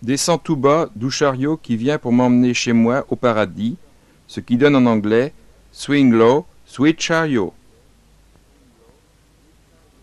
Descends tout bas, doux chariot qui vient pour m'emmener chez moi au paradis, ce qui donne en anglais Swing low, sweet chariot.